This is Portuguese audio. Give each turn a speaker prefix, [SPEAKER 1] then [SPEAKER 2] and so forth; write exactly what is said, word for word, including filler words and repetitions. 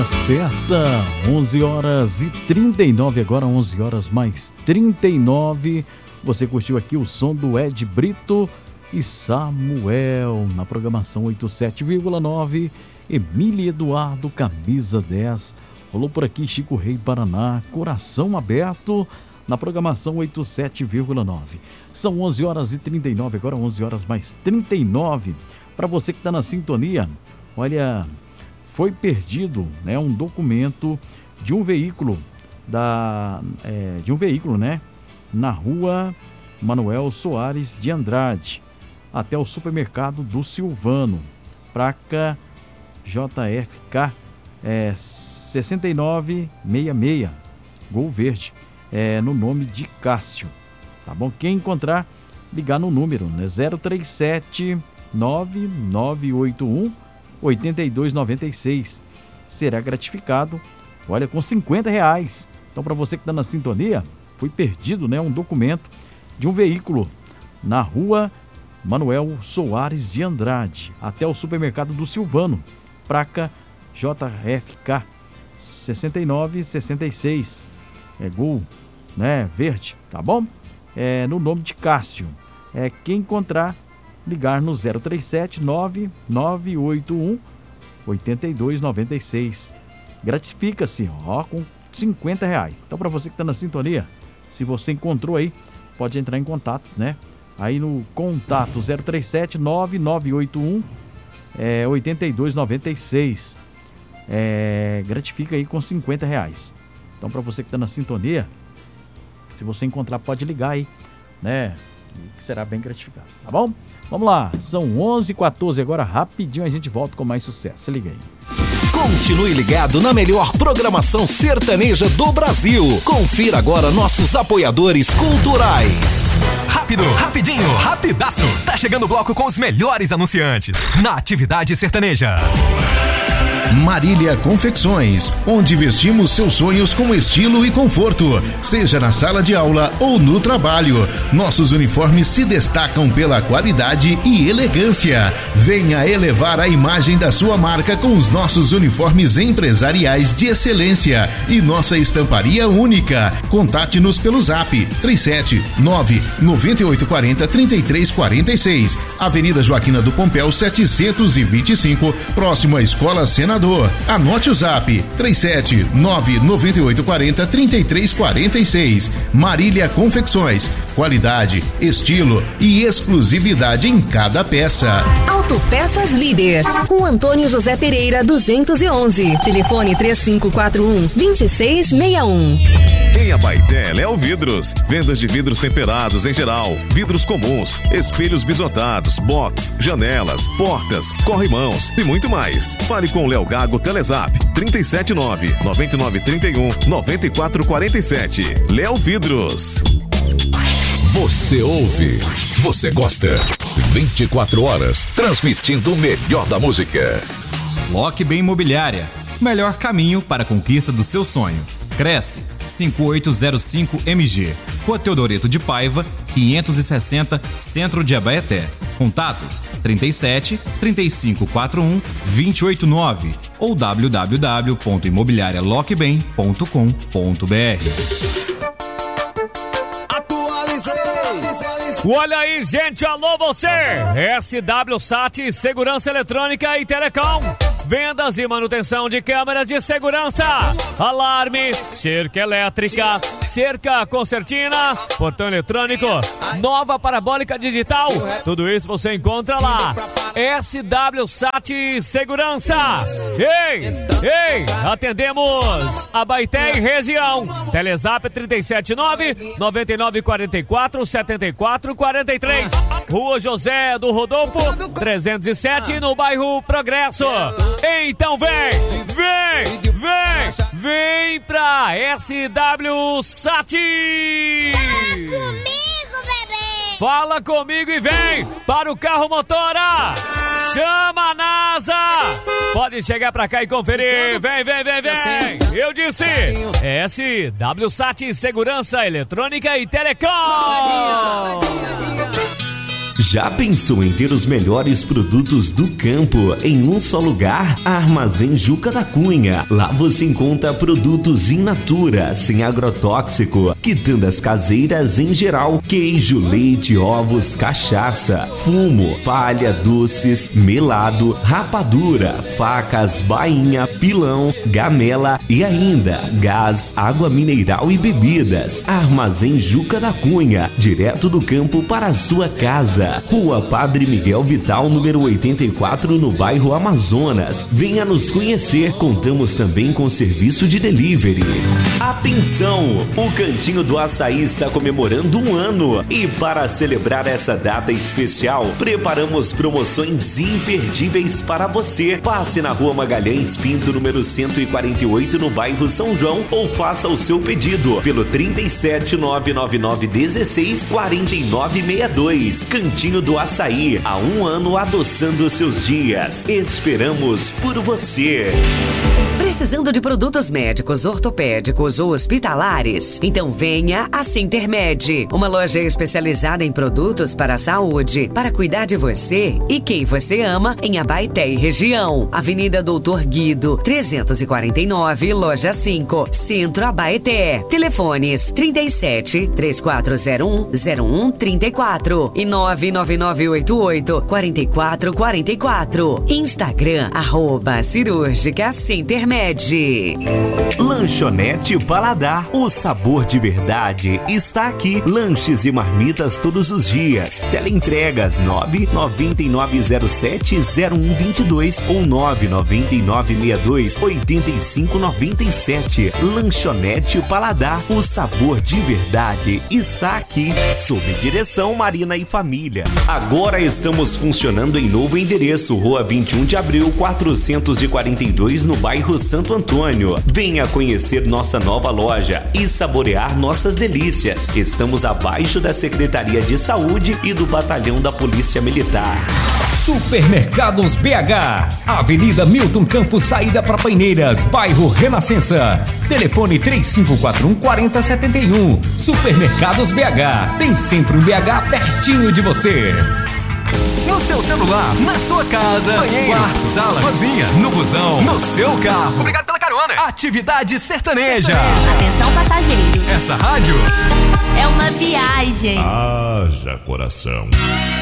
[SPEAKER 1] Certa, onze horas e trinta e nove, agora onze horas mais trinta e nove. Você curtiu aqui o som do Ed Brito e Samuel na programação oitenta e sete vírgula nove. Emília Eduardo, camisa dez. Rolou por aqui Chico Rei Paraná, Coração Aberto na programação oitenta e sete vírgula nove. São onze horas e trinta e nove, agora onze horas mais trinta e nove. Para você que está na sintonia, olha, foi perdido, né, um documento de um veículo da é, de um veículo, né, na rua Manuel Soares de Andrade, até o supermercado do Silvano, placa J F K é, sessenta e nove sessenta e seis, Gol Verde, é, no nome de Cássio, tá bom? Quem encontrar, ligar no número, né, zero três sete nove nove oito um oito dois nove seis, será gratificado, olha, com cinquenta reais. Então, para você que está na sintonia, foi perdido, né, um documento de um veículo na rua Manuel Soares de Andrade, até o supermercado do Silvano, placa J F K sessenta e nove sessenta e seis, é Gol, né, Verde, tá bom? É no nome de Cássio. É, quem encontrar, ligar no zero três sete nove nove oito um oito dois nove seis. Gratifica-se, ó, com cinquenta reais. Então, para você que está na sintonia, se você encontrou aí, pode entrar em contatos, né? Aí no contato zero três sete nove nove oito um é, oito dois nove seis. É, gratifica aí com cinquenta reais. Então, para você que está na sintonia, se você encontrar, pode ligar aí, né? Que será bem gratificado, tá bom? Vamos lá, são onze e quatorze, agora rapidinho a gente volta com mais sucesso, se liga aí.
[SPEAKER 2] Continue ligado na melhor programação sertaneja do Brasil. Confira agora nossos apoiadores culturais.
[SPEAKER 3] Rápido, rapidinho, rapidaço. Tá chegando o bloco com os melhores anunciantes na atividade sertaneja.
[SPEAKER 4] Marília Confecções, onde vestimos seus sonhos com estilo e conforto, seja na sala de aula ou no trabalho. Nossos uniformes se destacam pela qualidade e elegância. Venha elevar a imagem da sua marca com os nossos uniformes empresariais de excelência e nossa estamparia única. Contate-nos pelo zap três sete nove nove oito quatro zero três três quatro seis, Avenida Joaquina do Pompéu setecentos e vinte e cinco, próximo à Escola Senador. Anote o zap três sete nove nove oito quatro zero três três quatro seis. Marília Confecções, qualidade, estilo e exclusividade em cada peça.
[SPEAKER 5] Autopeças Líder, com Antônio José Pereira duzentos e onze, telefone três cinco quatro um dois seis seis um.
[SPEAKER 6] Em Abaeté, Léo Vidros, vendas de vidros temperados em geral, vidros comuns, espelhos bisotados, box, janelas, portas, corrimãos e muito mais. Fale com o Léo Gago Telezap três sete nove nove nove três um nove quatro quatro sete. Léo Vidros.
[SPEAKER 2] Você ouve, você gosta. vinte e quatro horas, transmitindo o melhor da música.
[SPEAKER 7] Lock Bem Imobiliária, melhor caminho para a conquista do seu sonho. Cresce cinco oito zero cinco M G, Rua Teodoreto de Paiva, quinhentos e sessenta, Centro de Abaeté. Contatos trinta e sete, trinta e cinco quarenta e um, vinte e oito nove ou w w w ponto imobiliaria lock bem ponto com ponto b r.
[SPEAKER 8] Olha aí, gente, alô você! S W Sat Segurança Eletrônica e Telecom. Vendas e manutenção de câmeras de segurança, alarme, cerca elétrica, cerca concertina, portão eletrônico, nova parabólica digital. Tudo isso você encontra lá. S W Sat Segurança. Ei, ei, atendemos Abaeté e região. Telezap trinta sete nove nove nove quatro quatro sete quatro quatro três. Rua José do Rodolfo trezentos e sete, no bairro Progresso. Então vem, vem, vem, vem pra S W Sat.
[SPEAKER 9] Fala comigo, bebê.
[SPEAKER 8] Fala comigo e vem para o carro motora. Chama a NASA. Pode chegar pra cá e conferir. Vem, vem, vem, vem. Eu disse S W Sat Segurança Eletrônica e Telecom.
[SPEAKER 10] Já pensou em ter os melhores produtos do campo em um só lugar? Armazém Juca da Cunha. Lá você encontra produtos in natura, sem agrotóxico, quitandas caseiras em geral, queijo, leite, ovos, cachaça, fumo, palha, doces, melado, rapadura, facas, bainha, pilão, gamela e ainda gás, água mineral e bebidas. Armazém Juca da Cunha, direto do campo para a sua casa. Rua Padre Miguel Vital, número oitenta e quatro, no bairro Amazonas. Venha nos conhecer. Contamos também com serviço de delivery. Atenção! O Cantinho do Açaí está comemorando um ano e para celebrar essa data especial, preparamos promoções imperdíveis para você. Passe na Rua Magalhães Pinto, número cento e quarenta e oito, no bairro São João, ou faça o seu pedido pelo trinta e sete, nove nove nove, dezesseis, quarenta e nove sessenta e dois. Cantinho do Açaí, há um ano adoçando seus dias. Esperamos por você.
[SPEAKER 11] Precisando de produtos médicos, ortopédicos ou hospitalares? Então venha a Sintermed, uma loja especializada em produtos para a saúde, para cuidar de você e quem você ama, em Abaeté e região. Avenida Doutor Guido, trezentos e quarenta e nove, loja cinco, Centro Abaeté. Telefones trinta e sete, três quatro zero um, zero um três quatro e nove nove nove oito oito, quatro quatro quatro quatro. Instagram, arroba cirúrgica Sintermed.
[SPEAKER 10] Lanchonete Paladar, o sabor de verdade está aqui. Lanches e marmitas todos os dias. Teleentregas nove nove nove zero sete zero um dois dois ou nove nove nove seis dois oito cinco nove sete. Lanchonete Paladar, o sabor de verdade está aqui. Sob direção Marina e Família. Agora estamos funcionando em novo endereço, Rua vinte e um de abril, quatrocentos e quarenta e dois, no bairro Santo Antônio. Venha conhecer nossa nova loja e saborear nossas delícias. Estamos abaixo da Secretaria de Saúde e do Batalhão da Polícia Militar.
[SPEAKER 12] Supermercados B H, Avenida Milton Campos, saída para Paineiras, bairro Renascença. Telefone três cinco quatro um, quatro zero sete um. Supermercados B H, tem sempre um B H pertinho de você.
[SPEAKER 3] No seu celular, na sua casa, banheiro, quarto, sala, cozinha, no busão, no seu carro. Obrigado pela carona. Atividade sertaneja. sertaneja.
[SPEAKER 13] Atenção, passageiros.
[SPEAKER 3] Essa rádio
[SPEAKER 13] é uma viagem.
[SPEAKER 14] Haja coração.